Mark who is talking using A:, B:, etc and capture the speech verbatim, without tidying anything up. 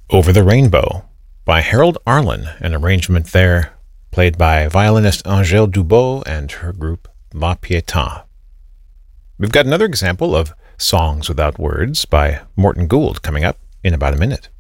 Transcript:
A: Over the Rainbow by Harold Arlen, an arrangement there played by violinist Angèle Dubot and her group La Pietà. We've got another example of Songs Without Words by Morton Gould coming up in about a minute.